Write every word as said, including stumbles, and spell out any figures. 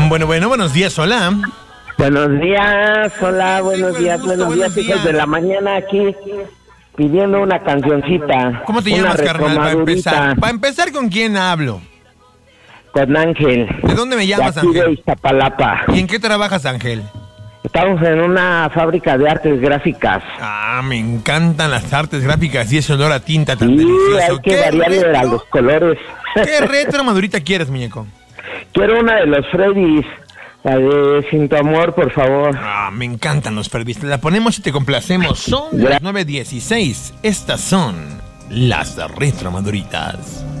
Bueno, bueno, buenos días, hola. Buenos días, hola, buenos Sí, días, gusto, buenos días, buenos hijos días. de la mañana aquí pidiendo una cancioncita. ¿Cómo te una llamas, carnal? Para retromadurita. empezar. Para empezar, ¿con quién hablo? Con Ángel. ¿De dónde me llamas, de aquí de Ángel? Iztapalapa. ¿Y en qué trabajas, Ángel? Estamos en una fábrica de artes gráficas. Ah, me encantan las artes gráficas y ese olor a tinta tan Y delicioso. hay que ¿Qué variarle a retro? los colores. ¿Qué retro madurita quieres, muñeco? Quiero una de los Freddys, la de Sin tu amor, por favor. Ah, me encantan los Freddy's. La ponemos y te complacemos. Son Gra- las nueve dieciséis. Estas son las retro maduritas.